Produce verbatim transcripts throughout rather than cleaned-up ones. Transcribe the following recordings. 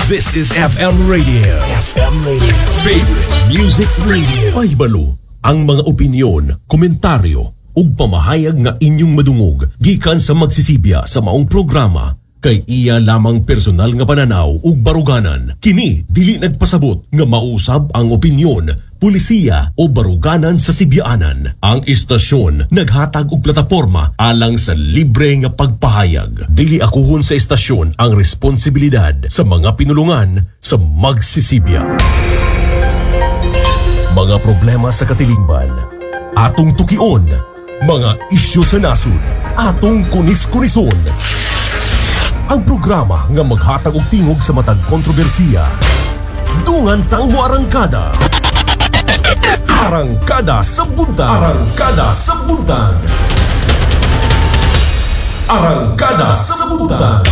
This is F M Radio. F M Radio. Favorite Music Radio. Ay balo, ang mga opinyon, komentaryo, ug pamahayag nga inyong madungog gikan sa magsisibya sa maong programa kay iya lamang personal nga pananaw ug baruganan. Kini dili nagpasabot nga mausab ang opinyon, pulisiya o baruganan sa sibyaanan. Ang istasyon naghatag og plataporma alang sa libre nga pagpahayag. Dili akuhon sa istasyon ang responsibilidad sa mga pinulungan sa magsisibya. Mga problema sa katilingban, atong tukion. Mga isyu sa nasod, atong kunis-kunison. Ang programa nga maghatag og tingog sa matag kontrobersiya. Dungan tang mo arangkada. Arangkada sa buntag. Arangkada sa buntag. Arangkada sa buntag.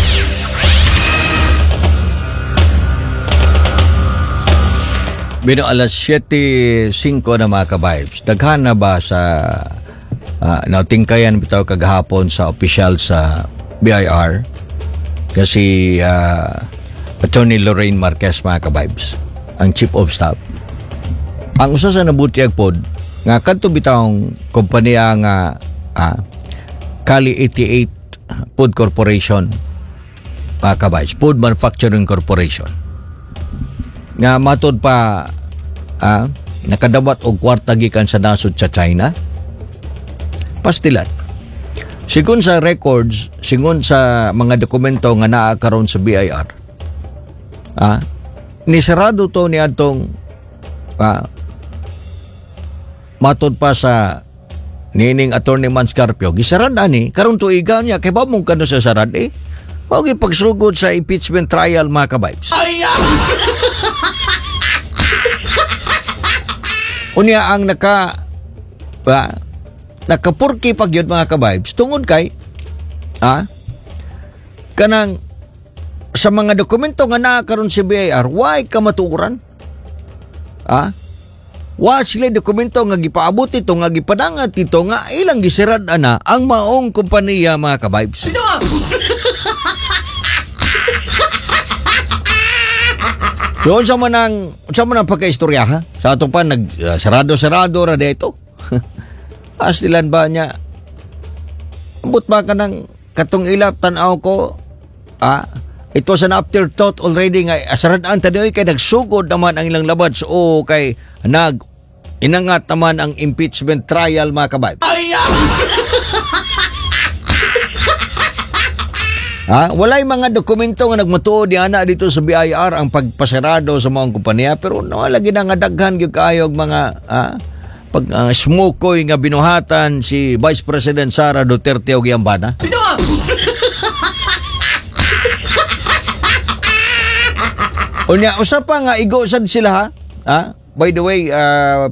Bino alas siyete singko na mga ka-vibes. Daghan na ba sa uh, nautingkayan bitaw kagahapon sa opisyal sa B I R? Kasi uh, Attorney Lorraine Marquez mga ka-vibes, ang Chief of Staff. Ang usa sa nabutiag pod nga kadto bitawng kompanya nga uh, Cali eighty-eight Food Corporation mga ka-vibes, Food Manufacturing Corporation. Nga matod pa uh, nakadawat og kwarta gikan sa nasod sa China. Pastilan. Sigun sa records, sigun sa mga dokumento nga naa karon sa B I R, ah, nisarado to ni atong ah, matod pa sa nining Attorney Man Scarpio. Gisarad ani karon tuiga niya kay ba mong kano sa sarad eh. Mao gi pagsugod sa impeachment trial mga ka-vibes. Unya ang naka ah, nakapurki pag yun mga ka-vibes tungod kay ah, kanang sa mga dokumento nga nakakaroon si B I R, why ka matuuran? Ah? Wa sila dokumento nga gipaabot ito, nga gipadangat ito, nga ilang gisirad ana ang maong kompanya mga ka-vibes. Doon sa manang sa manang pagkaistorya ha? Sa ato pa nag uh, sarado-sarado ra dito. Aslilan ba niya? Ambot ba ka ng katong ilap tanaw ko? Ah, ito sa afterthought already nga asaradaan tanoy kay nagsugod naman ang ilang labad so kay nag inangat naman ang impeachment trial mga kabay. Ha? Walay mga dokumento nga nagmatuod ni ana dito sa B I R ang pagpasarado sa mga kompanya pero wala gid nga daghan gyud kaayo mga ah, pag uh, smokoy nga binuhatan si Vice President Sara Duterte og iyang bana. Unya usa pa nga igo sad sila ha. Ha? By the way, uh,